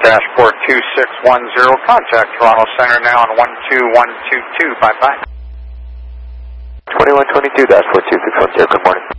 dashboard 2610. Contact Toronto Center now on 12122. Bye-bye. 2122, dashboard 2610. Good morning.